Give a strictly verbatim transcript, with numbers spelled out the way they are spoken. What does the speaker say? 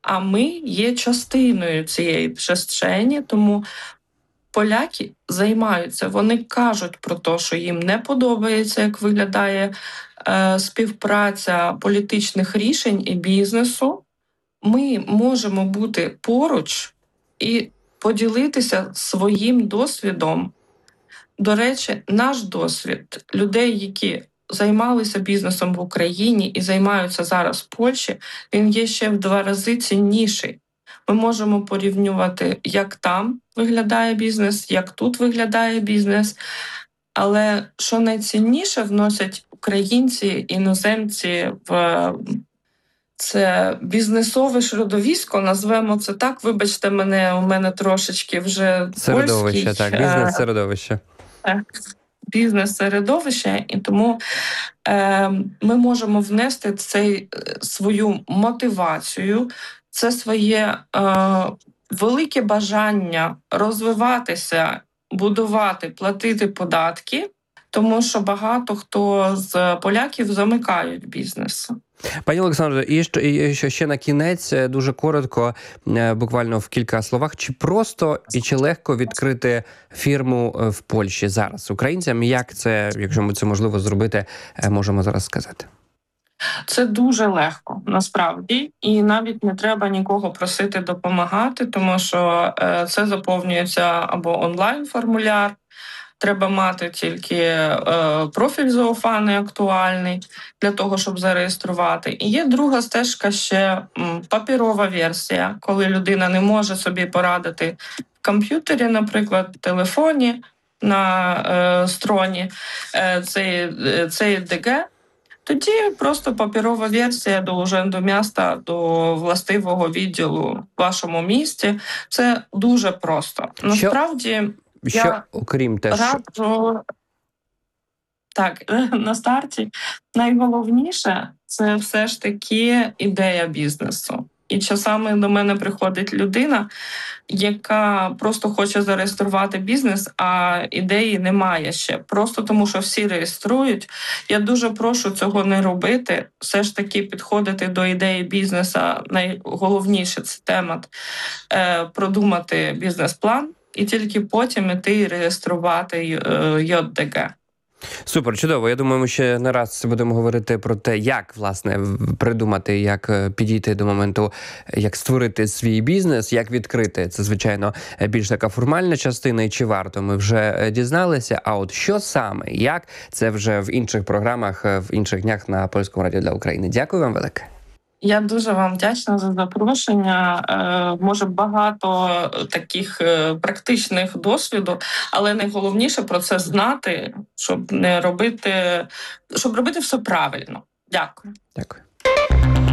а ми є частиною цієї пристрені, тому поляки займаються, вони кажуть про те, що їм не подобається, як виглядає е, співпраця політичних рішень і бізнесу. Ми можемо бути поруч і поділитися своїм досвідом. До речі, наш досвід людей, які займалися бізнесом в Україні і займаються зараз в Польщі, він є ще в два рази цінніший. Ми можемо порівнювати, як там виглядає бізнес, як тут виглядає бізнес. Але що найцінніше вносять українці, іноземці в це бізнесове середовисько, назвемо це так. Вибачте мене, у мене трошечки вже середовище, польський. так, бізнес-середовище. Так, бізнес-середовище, і тому е, ми можемо внести цей, свою мотивацію, це своє е, велике бажання розвиватися, будувати, платити податки, тому що багато хто з поляків замикають бізнес. Пані Олександро, і що, і що ще на кінець, дуже коротко, буквально в кілька словах, чи просто і чи легко відкрити фірму в Польщі зараз українцям? Як це, якщо ми це можливо зробити, можемо зараз сказати? Це дуже легко, насправді, і навіть не треба нікого просити допомагати, тому що це заповнюється або онлайн-формуляр, треба мати тільки е, профіль зоофаний актуальний для того, щоб зареєструвати. І є друга стежка ще м, паперова версія, коли людина не може собі порадити в комп'ютері, наприклад, в телефоні, на е, строні е, цей, цей ДГ. Тоді просто паперова версія до Уrzędu Miasta, до властивого відділу в вашому місті. Це дуже просто. Насправді, Що, я окрім те, раджу... Так, на старті найголовніше – це все ж таки ідея бізнесу. І часами до мене приходить людина, яка просто хоче зареєструвати бізнес, а ідеї немає ще. Просто тому, що всі реєструють. Я дуже прошу цього не робити. Все ж таки підходити до ідеї бізнесу. Найголовніше – це тема е, продумати бізнес-план і тільки потім іти і реєструвати ЙОДГ. Супер, чудово. Я думаю, ми ще не раз будемо говорити про те, як, власне, придумати, як підійти до моменту, як створити свій бізнес, як відкрити. Це, звичайно, більш така формальна частина, і чи варто, ми вже дізналися. А от що саме, як, це вже в інших програмах, в інших днях на Польському радіо для України. Дякую вам велике. Я дуже вам вдячна за запрошення. Е, може, багато таких е, практичних досвіду, але найголовніше про це знати, щоб не робити, щоб робити все правильно. Дякую. Дякую.